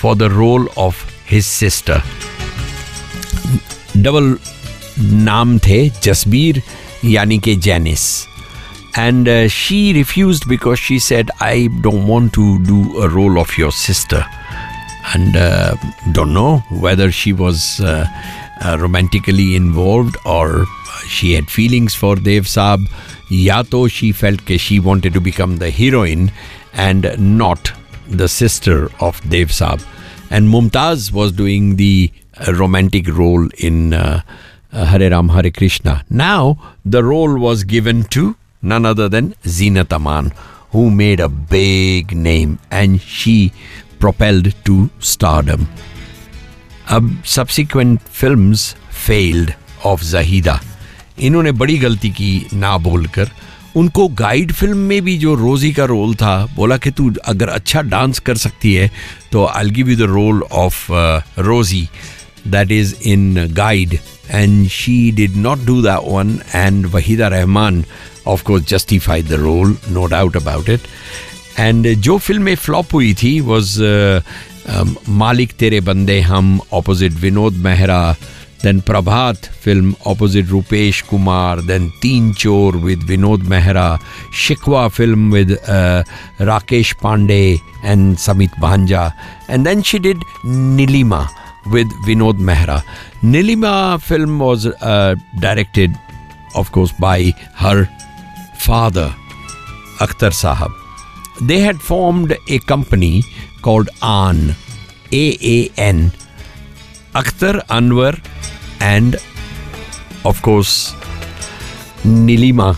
for the role of his sister. Double नाम थे, जसबीर यानी कि Janice. And she refused because she said, I don't want to do a role of your sister. And don't know whether she was romantically involved or she had feelings for Dev Saab. Ya to she felt that she wanted to become the heroine and not the sister of Dev Saab. And Mumtaz was doing the romantic role in Hare Ram Hare Krishna. Now the role was given to none other than Zeenat Aman, who made a big name and she propelled to stardom. Subsequent films failed of Zahida. इन्होंने बड़ी गलती की ना बोलकर. उनको guide film में भी जो रोजी का रोल था, बोला कि तू अगर अच्छा डांस कर सकती है तो I'll give you the role of Rosie, that is in Guide, and she did not do that one, and Wahida Rahman of course justified the role, no doubt about it. And जो फिल्में flop हुई थी was मालिक तेरे बंदे हम opposite Vinod Mehra, then Prabhat film opposite Rupesh Kumar, then Teen Chor with Vinod Mehra, Shikwa film with Rakesh Pandey and Samit Bhanja, and then she did Nilima with Vinod Mehra. Nilima film was directed of course by her father, Akhtar Sahab. They had formed a company called AAN, A-A-N, Akhtar, Anwar and of course Nilima,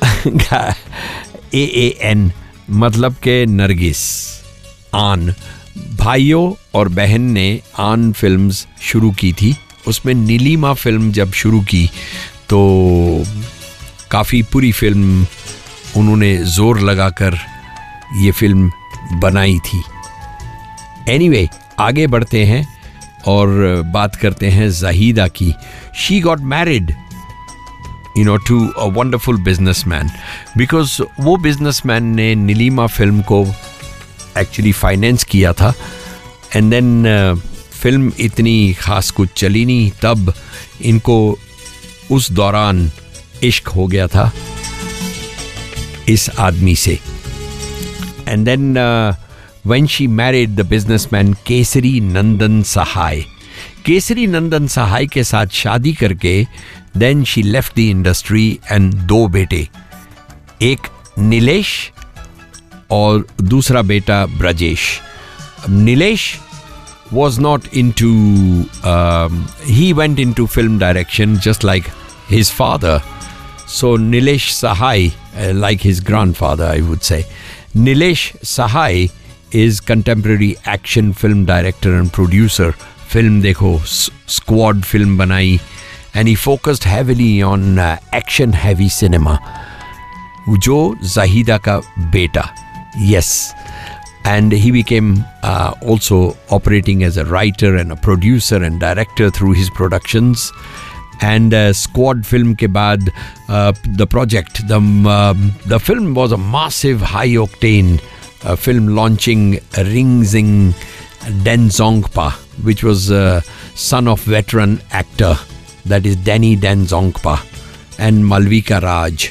A-A-N मतलब के नरगिस. आन भाइयों और बहन ने आन films शुरू की थी. उसमें नीलिमा फिल्म जब शुरू की तो काफ़ी पूरी फिल्म उन्होंने जोर लगाकर ये फिल्म बनाई थी. एनीवे, आगे बढ़ते हैं और बात करते हैं ज़ाहिदा की. She got married to a wonderful businessman, because वो बिजनेसमैन ने नीलिमा फिल्म को एक्चुअली फाइनेंस किया था. एंड देन फिल्म इतनी ख़ास कुछ चली नहीं, तब इनको उस दौरान इश्क हो गया था इस आदमी से. And then when she married the businessman Kesari नंदन सहाय. केसरी नंदन सहाय के साथ शादी करके then she left the industry and दो बेटे, एक नीलेश और दूसरा बेटा Brajesh. Nilesh was not into he went into film direction just like his father. So Nilesh Sahai, like his grandfather I would say, Nilesh Sahai is contemporary action film director and producer. Film देखो, Squad film बनाई, and he focused heavily on action heavy cinema. जो Zahida का बेटा, yes, and he became also operating as a writer and a producer and director through his productions. And Squad film के बाद the project, the film was a massive high octane film launching Ring Zing Denzongpa, which was son of veteran actor, that is Danny Denzongpa, and Malvika Raj.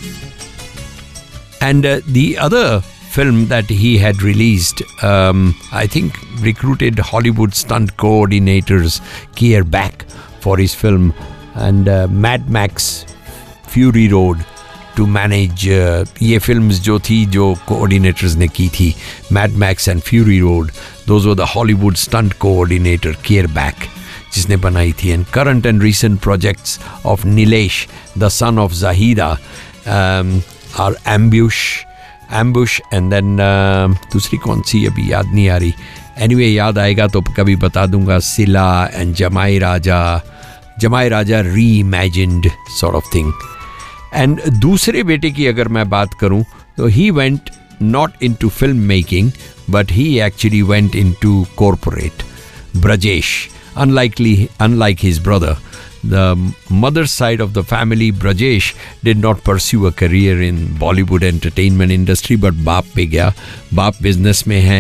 And the other film that he had released, I think recruited Hollywood stunt coordinators Keir Back for his film, and Mad Max Fury Road to manage ये films जो थी, जो coordinators ने की थी, Mad Max and Fury Road, those were the Hollywood stunt coordinator Keir Back जिसने बनाई थी. And current and recent projects of Nilesh, the son of Zahida, are Ambush, and then दूसरी कौन सी अभी याद नहीं आ रही. Anyway, याद आएगा तो कभी बता दूंगा. सिला and Jamai Raja reimagined sort of thing. And दूसरे बेटे की अगर मैं बात करूं तो he went not into filmmaking, but he actually went into corporate. Brajesh, unlike his brother, the mother's side of the family, Brajesh did not pursue a career in Bollywood entertainment industry, but बाप पे गया. बाप business में है,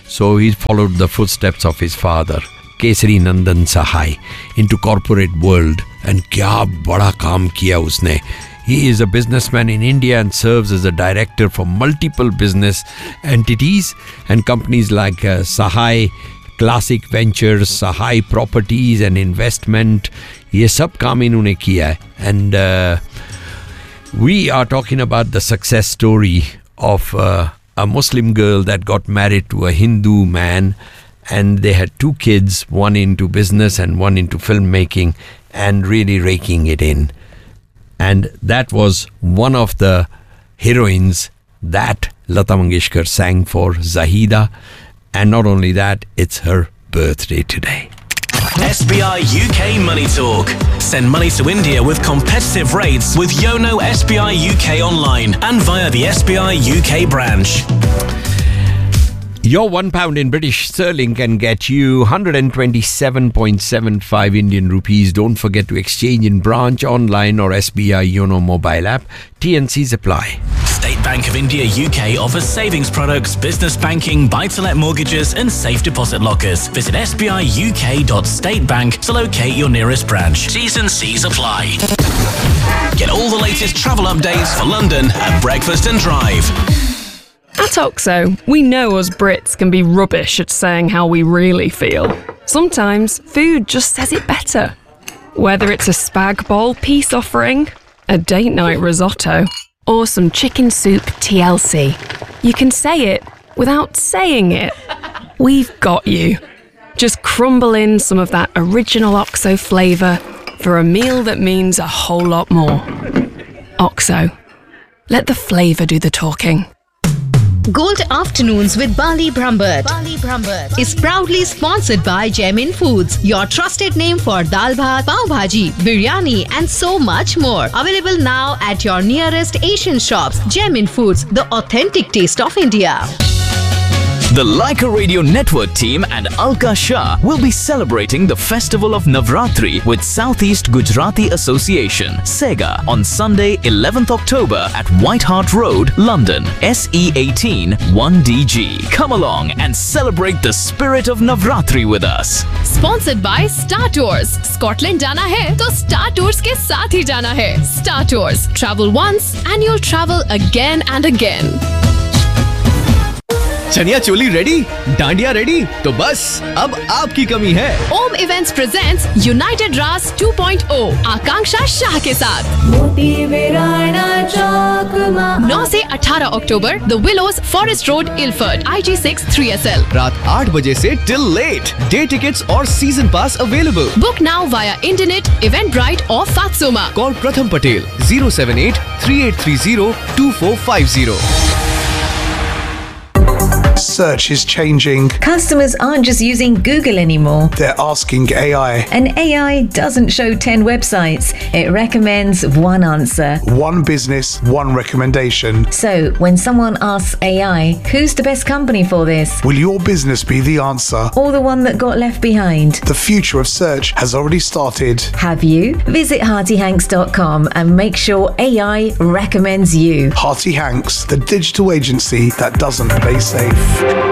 So he followed the footsteps of his father, Kesari Nandan Sahai, into corporate world. And kya bada kaam kiya usne. He is a businessman in India and serves as a director for multiple business entities and companies like Sahai Classic Ventures, Sahai Properties and Investment. ये सब काम इन्होंने किया है. And we are talking about the success story of a Muslim girl that got married to a Hindu man, and they had 2 kids, one into business and one into filmmaking, and really raking it in. And that was one of the heroines that Lata Mangeshkar sang for, Zahida. And not only that, it's her birthday today. SBI UK Money Talk. Send money to India with competitive rates with Yono SBI UK online and via the SBI UK branch. Your £1 in British sterling can get you 127.75 Indian rupees. Don't forget to exchange in branch, online or SBI Yono mobile app. T&Cs apply. State Bank of India UK offers savings products, business banking, buy-to-let mortgages and safe deposit lockers. Visit sbiuk.statebank to locate your nearest branch. T's and C's apply. Get all the latest travel updates for London at Breakfast and Drive. At OXO, we know us Brits can be rubbish at saying how we really feel. Sometimes food just says it better. Whether it's a spag bol peace offering, a date night risotto, or some chicken soup TLC, you can say it without saying it. We've got you. Just crumble in some of that original OXO flavour for a meal that means a whole lot more. OXO. Let the flavour do the talking. Gold Afternoons with Bali Brambert is proudly sponsored by Gemin Foods, your trusted name for dal bhat, pav bhaji, biryani and so much more. Available now at your nearest Asian shops. Gemin Foods, the authentic taste of India. The Leica Radio Network team and Alka Shah will be celebrating the festival of Navratri with Southeast Gujarati Association, SEGA, on Sunday 11th October at White Hart Road, London, SE18 1DG. Come along and celebrate the spirit of Navratri with us. Sponsored by Star Tours. Scotland जाना है तो Star Tours के साथ ही जाना है. Star Tours. Travel once and you'll travel again and again. Chaniya choli ready, dandiya ready, तो बस अब आपकी कमी है. Om Events presents United Ras 2.0 आकांक्षा शाह के साथ 9 से 18 अक्टूबर The Willows, Forest Road, Ilford, IG6 3SL. रात 8 बजे से till late. Day tickets और season pass available. Book now via Internet, Eventbrite or Fatsuma. Call Pratham Patel 078 3830 2450. Search is changing. Customers aren't just using Google anymore. They're asking AI. And AI doesn't show 10 websites. It recommends one answer. One business, one recommendation. So, when someone asks AI, who's the best company for this? Will your business be the answer? Or the one that got left behind? The future of search has already started. Have you? Visit HeartyHanks.com and make sure AI recommends you. Hearty Hanks, the digital agency that doesn't play safe.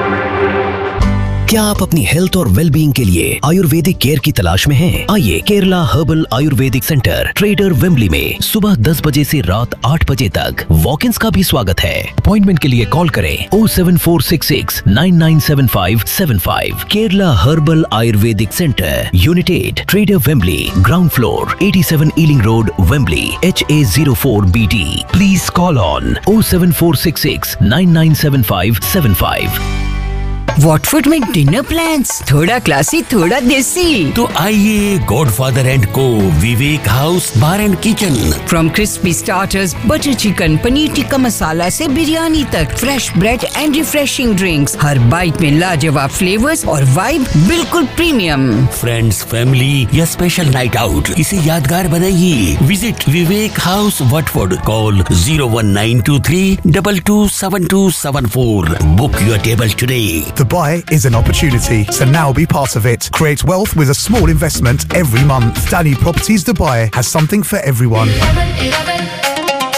क्या आप अपनी health और wellbeing के लिए Ayurvedic care की तलाश में हैं? आइए Kerala herbal Ayurvedic centre trader Wembley में सुबह 10 बजे से रात 8 बजे तक वॉक-इन्स का भी स्वागत है. अपॉइंटमेंट के लिए कॉल करें 07466 997575. Kerala herbal Ayurvedic centre, unit 8, trader Wembley, ground floor, 87 ailing road, Wembley, HA04BT. Please call on 07466 997575. Watford में डिनर प्लान्स, थोड़ा क्लासी थोड़ा देसी. तो आइए गॉडफादर एंड को, विवेक house bar and kitchen. From crispy starters, butter chicken, paneer tikka masala से बिरयानी तक, fresh bread and refreshing drinks. Her bite में लाजवाब फ्लेवर्स और वाइब बिल्कुल प्रीमियम. फ्रेंड्स, फैमिली या स्पेशल नाइट आउट, इसे यादगार बनाइए. Visit Vivek house Watford. Call 01923 227274. Book your table today. Dubai is an opportunity, so now be part of it. Create wealth with a small investment every month. Danny Properties Dubai has something for everyone.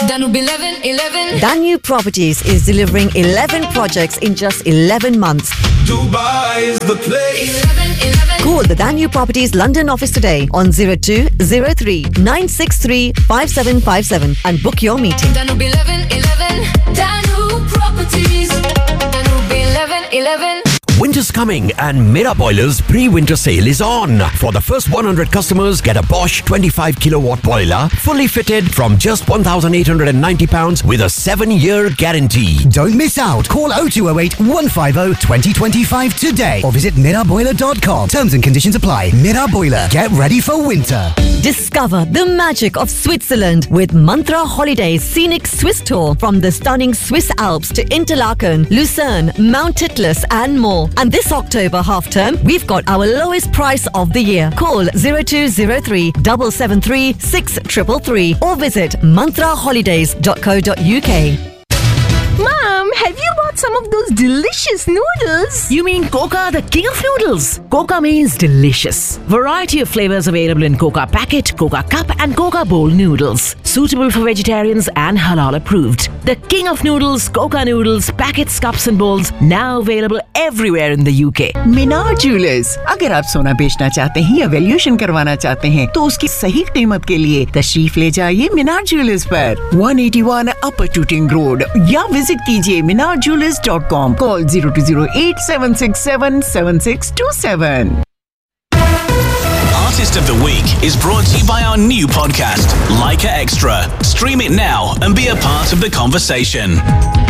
Danube 11. Danube Properties is delivering 11 projects in just 11 months. Dubai is the place. 11. Call the Danube Properties London office today on 0203 963 5757 and book your meeting. Danube 11. Danube Properties. Danube 11. Winter's coming and Mera Boilers pre-winter sale is on. For the first 100 customers, get a Bosch 25 kilowatt boiler fully fitted from just £1,890 with a 7-year guarantee. Don't miss out. Call 0208 150 2025 today or visit miraboiler.com. Terms and conditions apply. Mira Boiler. Get ready for winter. Discover the magic of Switzerland with Mantra Holidays Scenic Swiss Tour from the stunning Swiss Alps to Interlaken, Lucerne, Mount Titlis and more. And this October half-term, we've got our lowest price of the year. Call 0203 773 6333 or visit mantraholidays.co.uk. Mom, have you bought some of those delicious noodles? You mean Coca, the king of noodles? Coca means delicious. Variety of flavors available in Coca Packet, Coca Cup and Coca Bowl noodles. Suitable for vegetarians and halal approved. The king of noodles, Coca noodles, packets, cups and bowls now available everywhere in the UK. Minar jewellers, अगर आप सोना बेचना चाहते हैं या valuation करवाना चाहते हैं तो उसकी सही कीमत के लिए तशरीफ ले जाइए मीनार ज्वेलर्स पर 181 अपर टूटिंग रोड या विजिट कीजिए minarjewelers.com. Call 0208 767 7627. Artist of the Week is brought to you by our new podcast, Leica Extra. Stream it now and be a part of the conversation.